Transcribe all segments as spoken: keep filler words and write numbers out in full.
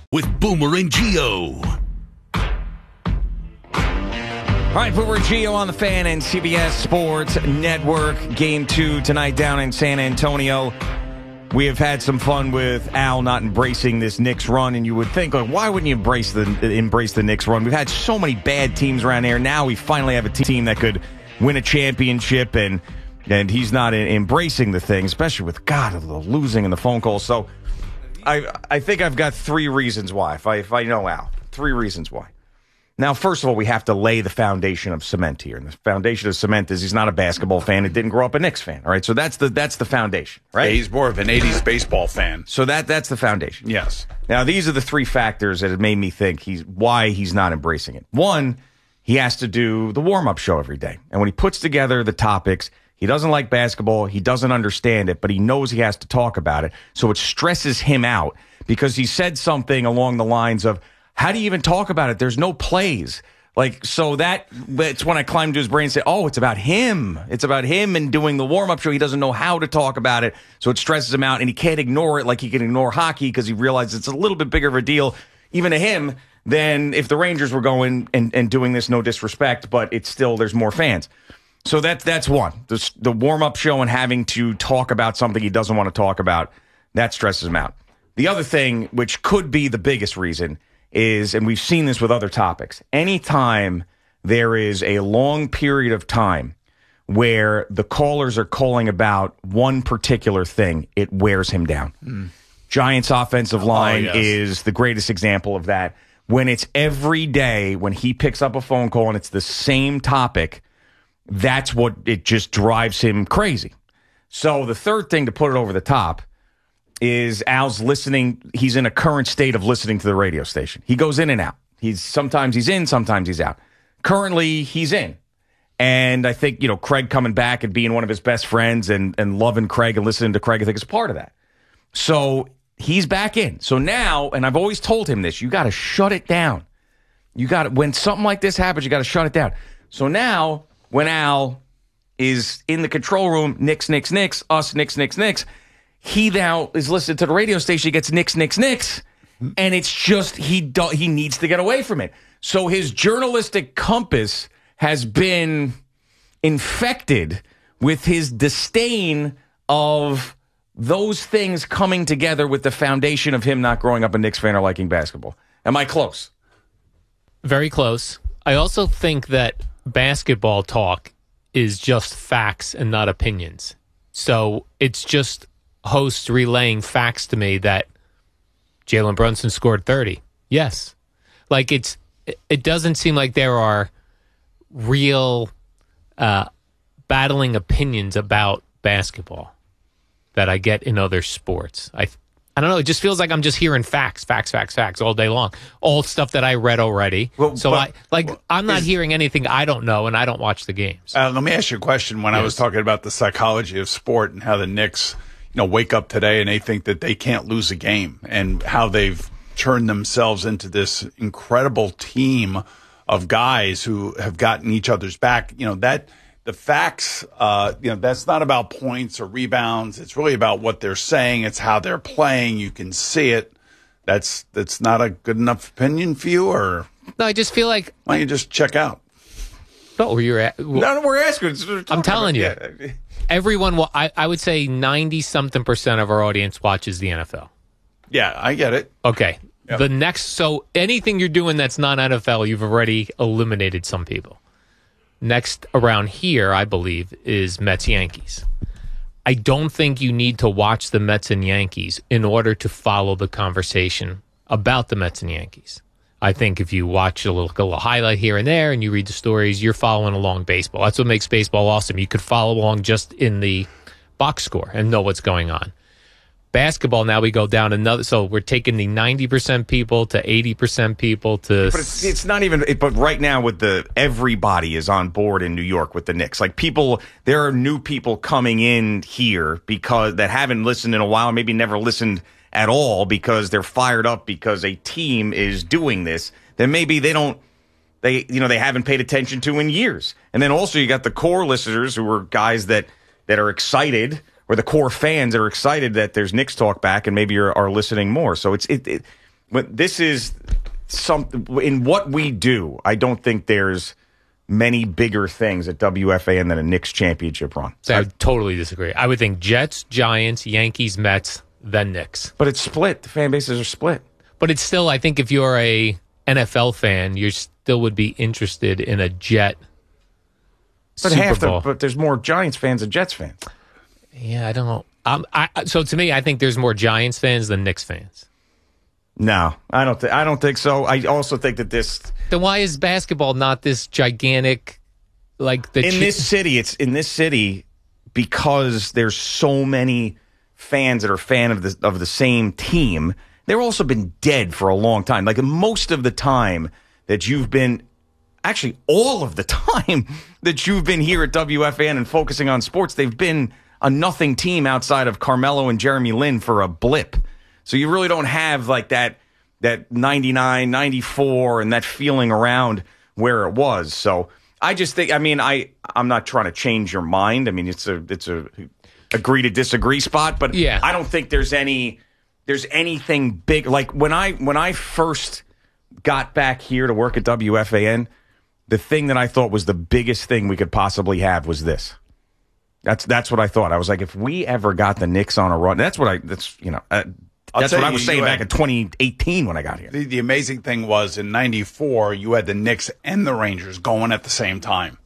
with Boomer and Geo. All right, Boomer and Geo on the Fan and C B S Sports Network. Game two tonight down in San Antonio. We have had some fun with Al not embracing this Knicks run, and you would think, like, why wouldn't you embrace the embrace the Knicks run? We've had so many bad teams around here. Now we finally have a team that could win a championship, and and he's not embracing the thing, especially with, God, the losing and the phone calls. So I I think I've got three reasons why, if I, if I know Al. Three reasons why. Now, first of all, we have to lay the foundation of cement here. And the foundation of cement is he's not a basketball fan and didn't grow up a Knicks fan. All right, so that's the that's the foundation, right? Yeah, he's more of an eighties baseball fan. So that that's the foundation. Yes. Now, these are the three factors that have made me think he's why he's not embracing it. One, he has to do the warm-up show every day. And when he puts together the topics, he doesn't like basketball, he doesn't understand it, but he knows he has to talk about it. So it stresses him out because he said something along the lines of, how do you even talk about it? There's no plays. Like, so that, that's when I climbed to his brain and said, oh, it's about him. It's about him and doing the warm-up show. He doesn't know how to talk about it, so it stresses him out, and he can't ignore it like he can ignore hockey because he realizes it's a little bit bigger of a deal, even to him, than if the Rangers were going and, and doing this, no disrespect, but it's still, there's more fans. So that, that's one. The, the warm-up show and having to talk about something he doesn't want to talk about, that stresses him out. The other thing, which could be the biggest reason, is, and we've seen this with other topics, anytime there is a long period of time where the callers are calling about one particular thing, it wears him down. Mm. Giants offensive line oh, yes. is the greatest example of that. When it's every day, when he picks up a phone call and it's the same topic, that's what it just drives him crazy. So the third thing to put it over the top is Al's listening. He's in a current state of listening to the radio station. He goes in and out. He's sometimes he's in, sometimes he's out. Currently, he's in. And I think, you know, Craig coming back and being one of his best friends and, and loving Craig and listening to Craig, I think is part of that. So he's back in. So now, and I've always told him this, you got to shut it down. You got to, when something like this happens, you got to shut it down. So now, when Al is in the control room, Knicks, Knicks, Knicks, us, Knicks, Knicks, Knicks, he now is listening to the radio station, he gets Knicks, Knicks, Knicks, and it's just, he do, he needs to get away from it. So his journalistic compass has been infected with his disdain of those things coming together with the foundation of him not growing up a Knicks fan or liking basketball. Am I close? Very close. I also think that basketball talk is just facts and not opinions. So it's just hosts relaying facts to me that Jalen Brunson scored thirty. Yes. Like, it's it doesn't seem like there are real uh, battling opinions about basketball that I get in other sports. I I don't know. It just feels like I'm just hearing facts, facts, facts, facts all day long. All stuff that I read already. Well, so but, I like well, I'm not is, hearing anything I don't know, and I don't watch the games. Uh, let me ask you a question. When yes. I was talking about the psychology of sport and how the Knicks, you know, wake up today and they think that they can't lose a game, and how they've turned themselves into this incredible team of guys who have gotten each other's back. You know, that the facts, uh, you know, that's not about points or rebounds. It's really about what they're saying. It's how they're playing. You can see it. That's that's not a good enough opinion for you, or no? I just feel like why don't you just check out? No, you're at, well, no, no, we're asking. We're I'm telling you, yeah. everyone. Well, I, I would say ninety something percent of our audience watches the N F L. Yeah, I get it. Okay, yep. The next, so anything you're doing that's not N F L, you've already eliminated some people. Next around here, I believe, is Mets-Yankees. I don't think you need to watch the Mets and Yankees in order to follow the conversation about the Mets and Yankees. I think if you watch a little, a little highlight here and there and you read the stories, you're following along baseball. That's what makes baseball awesome. You could follow along just in the box score and know what's going on. Basketball, now we go down another. So we're taking the ninety percent people to eighty percent people to. But it's, it's not even. But right now, with the everybody is on board in New York with the Knicks. Like, people, there are new people coming in here because that haven't listened in a while, maybe never listened at all, because they're fired up because a team is doing this. Then maybe they don't. They you know they haven't paid attention to in years. And then also you got the core listeners who are guys that that are excited. Or the core fans are excited that there's Knicks talk back and maybe are, are listening more. So it's it, it But this is something in what we do. I don't think there's many bigger things at W F A N than a Knicks championship run. So I totally disagree. I would think Jets, Giants, Yankees, Mets, then Knicks. But it's split. The fan bases are split. But it's still, I think if you're a N F L fan, you still would be interested in a Jet But Super half Bowl. the, but there's more Giants fans than Jets fans. Yeah, I don't know. Um, I, so to me, I think there's more Giants fans than Knicks fans. No, I don't. Th- I don't think so. I also think that this Then why is basketball not this gigantic, like the in chi- this city, it's in this city because there's so many fans that are fan of the of the same team. They've also been dead for a long time. Like most of the time that you've been, actually all of the time that you've been here at W F A N and focusing on sports, they've been a nothing team outside of Carmelo and Jeremy Lin for a blip. So you really don't have like that that ninety-nine, ninety-four and that feeling around where it was. So I just think, I mean, I, I'm not trying to change your mind. I mean, it's a it's a agree to disagree spot, but Yeah. I don't think there's any there's anything big. Like when I when I first got back here to work at W F A N, the thing that I thought was the biggest thing we could possibly have was this. That's that's what I thought. I was like, if we ever got the Knicks on a run, that's what I that's you know. Uh, I'll That's tell what I you, was saying you back had- in twenty eighteen when I got here. The, the amazing thing was in ninety-four, you had the Knicks and the Rangers going at the same time.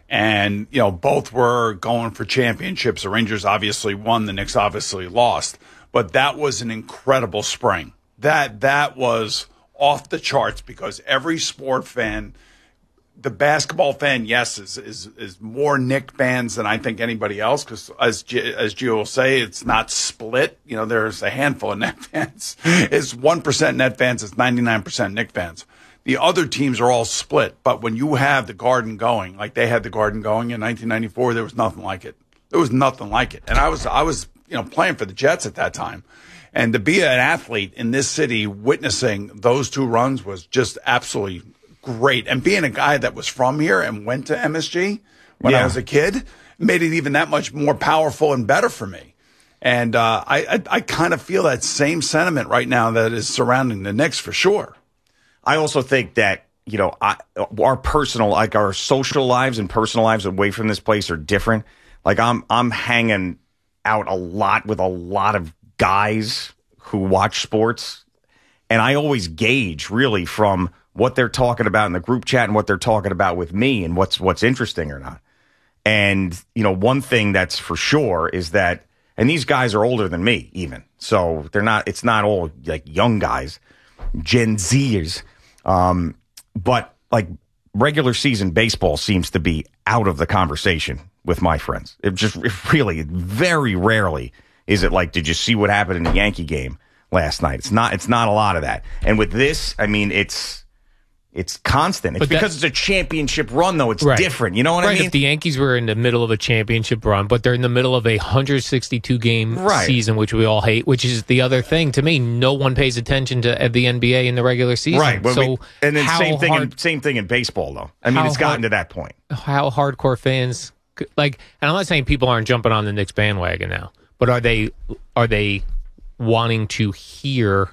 And, you know, both were going for championships. The Rangers obviously won. The Knicks obviously lost. But that was an incredible spring. That that was off the charts because every sport fan, the basketball fan, yes, is is, is more Knick fans than I think anybody else because, as G, as Gio will say, it's not split. You know, there's a handful of Knick fans. It's one percent Net fans. It's ninety-nine percent Knick fans. The other teams are all split. But when you have the Garden going, like they had the Garden going in nineteen ninety-four, there was nothing like it. There was nothing like it. And I was I was you know playing for the Jets at that time. And to be an athlete in this city witnessing those two runs was just absolutely great. And being a guy that was from here and went to M S G when Yeah. I was a kid made it even that much more powerful and better for me. And uh, I, I, I kind of feel that same sentiment right now that is surrounding the Knicks for sure. I also think that, you know, I, our personal, like our social lives and personal lives away from this place are different. Like I'm, I'm hanging out a lot with a lot of guys who watch sports, and I always gauge really from what they're talking about in the group chat and what they're talking about with me and what's what's interesting or not. And, you know, one thing that's for sure is that, and these guys are older than me even, so they're not, it's not all like young guys, Gen Zers. Um, but like regular season baseball seems to be out of the conversation with my friends. It just it really, very rarely is it like, did you see what happened in the Yankee game last night? It's not, it's not a lot of that. And with this, I mean, it's, It's constant. It's But that- because it's a championship run, though. It's Right. different. You know what right, I mean? if the Yankees were in the middle of a championship run, but they're in the middle of a one hundred sixty-two game Right. season, which we all hate, which is the other thing. To me, no one pays attention to the N B A in the regular season. Right. But So we, and then how same thing. hard, in, same thing in baseball, though. I mean, How it's gotten hard- to that point. how hardcore fans could- like, and I'm not saying people aren't jumping on the Knicks bandwagon now, but are they are they wanting to hear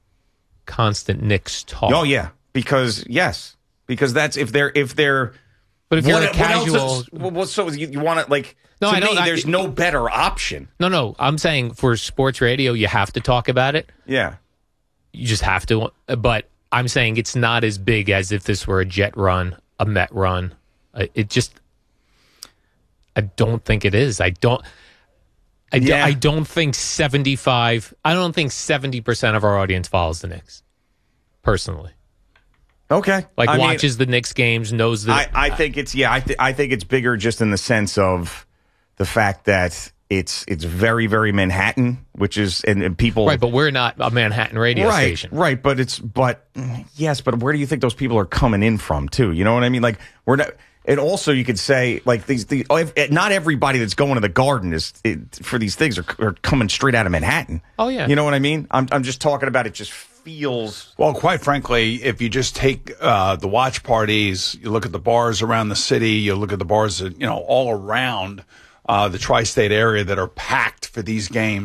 constant Knicks talk? Oh yeah, because yes, because that's if they're if they're. But if you're what, a what else casual, is- well, well, so you, you want to like? No, to I don't- me, I- there's no better option. no, no, I'm saying for sports radio, you have to talk about it. Yeah. You just have to. But I'm saying it's not as big as if this were a Jet run, a Met run. Uh, It just, I don't think it is. I don't. I, d- Yeah. I don't think seventy-five. I don't think seventy percent of our audience follows the Knicks. Personally, Okay. like I mean, watches the Knicks games, knows the. I, I think it's yeah. I th- I think it's bigger just in the sense of the fact that it's it's very very Manhattan, which is and, and people right, but we're not a Manhattan radio right station. right. But it's but yes, but where do you think those people are coming in from too? You know what I mean? Like we're not. And also, you could say like these. The not everybody that's going to the Garden is it, for these things are, are coming straight out of Manhattan. Oh, yeah. You know what I mean? I'm I'm just talking about it. Just feels. Well, quite frankly, if you just take uh, the watch parties, you look at the bars around the city, you look at the bars, that, you know, all around uh, the tri-state area that are packed for these games.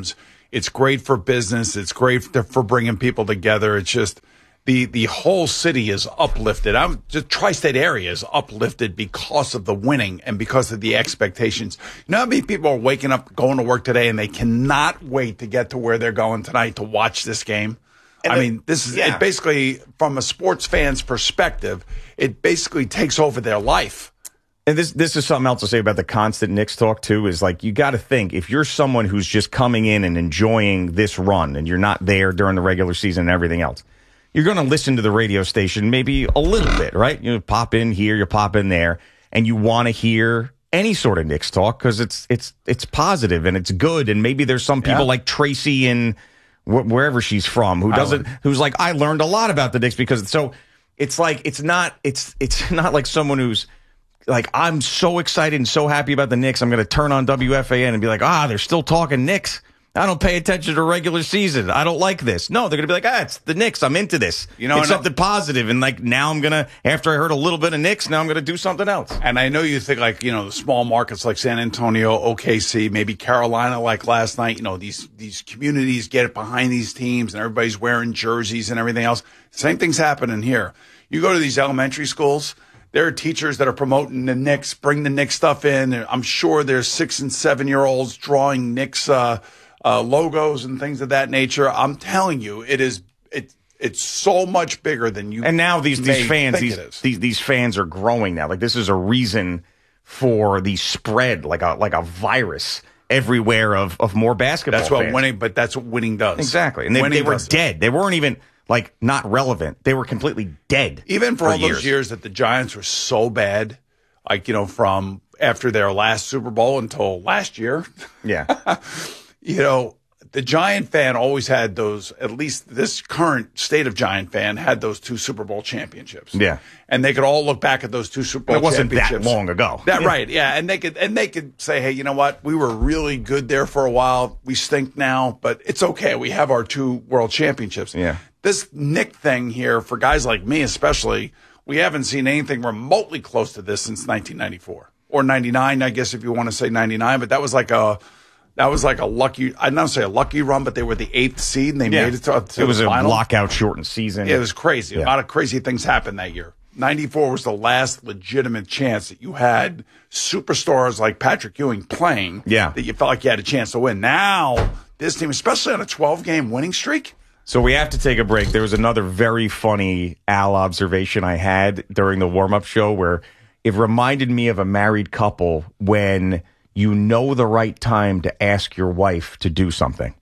It's great for business. It's great for, for bringing people together. It's just the the whole city is uplifted. I'm just tri-state area is uplifted because of the winning and because of the expectations. You know how many people are waking up, going to work today, and they cannot wait to get to where they're going tonight to watch this game? And I the, mean, this is yeah. it basically, from a sports fan's perspective, it basically takes over their life. And this this is something else to say about the constant Knicks talk, too, is like, you got to think, if you're someone who's just coming in and enjoying this run and you're not there during the regular season and everything else, you're going to listen to the radio station maybe a little bit, right? You pop in here, you pop in there, and you want to hear any sort of Knicks talk because it's it's it's positive and it's good. And maybe there's some people yeah. like Tracy in wh- wherever she's from who doesn't, who's like, I learned a lot about the Knicks because so it's like it's not it's it's not like someone who's like, I'm so excited and so happy about the Knicks, I'm going to turn on W F A N and be like, ah, they're still talking Knicks. I don't pay attention to regular season. I don't like this. No, they're going to be like, ah, it's the Knicks. I'm into this. You know, it's something positive. And like, now I'm going to, after I heard a little bit of Knicks, now I'm going to do something else. And I know you think like, you know, the small markets like San Antonio, O K C, maybe Carolina, like last night, you know, these, these communities get behind these teams and everybody's wearing jerseys and everything else. Same thing's happening here. You go to these elementary schools, there are teachers that are promoting the Knicks, bring the Knicks stuff in. I'm sure there's six and seven year olds drawing Knicks, uh, Uh, logos and things of that nature. I'm telling you, it is it it's so much bigger than you. And now these these fans these, these these fans are growing now. Like, this is a reason for the spread, like a like a virus everywhere of of more basketball. That's what fans. winning, but that's what winning does. Exactly, and they, they were dead. It. They weren't even like not relevant. They were completely dead. Even for, for all years. those years that the Giants were so bad, like you know, from after their last Super Bowl until last year. Yeah. You know, the Giant fan always had those, at least this current state of Giant fan had those two Super Bowl championships. Yeah. And they could all look back at those two Super Bowl it wasn't championships. that long ago. That right, yeah. And they could and they could say, hey, you know what? We were really good there for a while. We stink now, but it's okay. We have our two world championships. Yeah. This Knick thing here, for guys like me especially, we haven't seen anything remotely close to this since nineteen ninety-four. Or ninety-nine, I guess, if you want to say ninety-nine. But that was like a That was like a lucky, I'd not say a lucky run, but they were the eighth seed and they yeah. made it to, to It was the a final. lockout shortened season. Yeah, it was crazy. Yeah. A lot of crazy things happened that year. ninety-four was the last legitimate chance that you had superstars like Patrick Ewing playing. Yeah. That you felt like you had a chance to win. Now, this team, especially on a twelve game winning streak. So we have to take a break. There was another very funny Al observation I had during the warm-up show where it reminded me of a married couple when you know the right time to ask your wife to do something.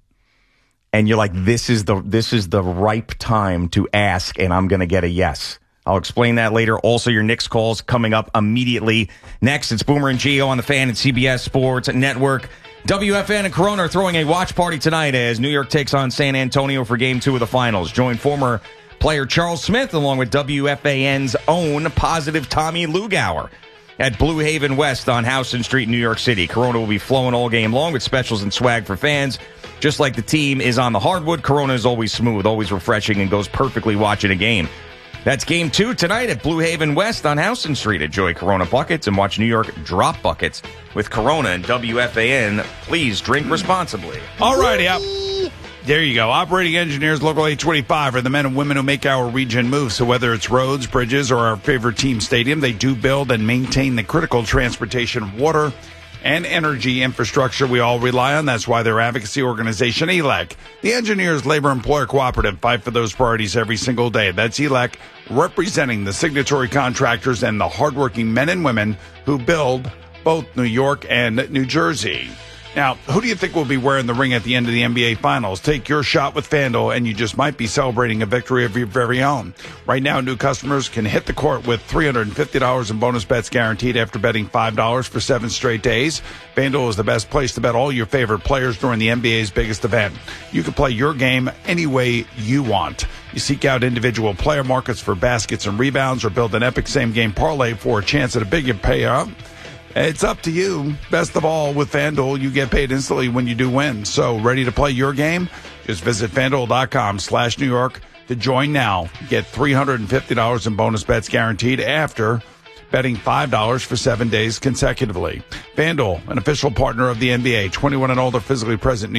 And you're like, this is the this is the ripe time to ask, and I'm going to get a yes. I'll explain that later. Also, your Knicks calls coming up immediately. Next, it's Boomer and Gio on the Fan and C B S Sports Network. W F N and Corona are throwing a watch party tonight as New York takes on San Antonio for Game two of the Finals. Join former player Charles Smith along with W F A N's own positive Tommy Lugauer at Blue Haven West on Houston Street in New York City. Corona will be flowing all game long with specials and swag for fans. Just like the team is on the hardwood, Corona is always smooth, always refreshing, and goes perfectly watching a game. That's Game two tonight at Blue Haven West on Houston Street. Enjoy Corona buckets and watch New York drop buckets with Corona and W F A N. Please drink responsibly. All righty, up. There you go. Operating engineers, Local eight twenty-five, are the men and women who make our region move. So whether it's roads, bridges, or our favorite team stadium, they do build and maintain the critical transportation, water, and energy infrastructure we all rely on. That's why their advocacy organization, E L E C, the Engineers Labor Employer Cooperative, fight for those priorities every single day. That's E L E C, representing the signatory contractors and the hardworking men and women who build both New York and New Jersey. Now, who do you think will be wearing the ring at the end of the N B A Finals? Take your shot with FanDuel, and you just might be celebrating a victory of your very own. Right now, new customers can hit the court with three hundred fifty dollars in bonus bets guaranteed after betting five dollars for seven straight days. FanDuel is the best place to bet all your favorite players during the N B A's biggest event. You can play your game any way you want. You seek out individual player markets for baskets and rebounds, or build an epic same-game parlay for a chance at a big payout. It's up to you. Best of all, with FanDuel, you get paid instantly when you do win. So, ready to play your game? Just visit FanDuel.com slash New York to join now. Get three hundred fifty dollars in bonus bets guaranteed after betting five dollars for seven days consecutively. FanDuel, an official partner of the N B A. twenty-one and older, physically present in New York.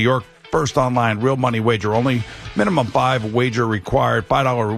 first online real money wager. Only minimum five wager required. five dollars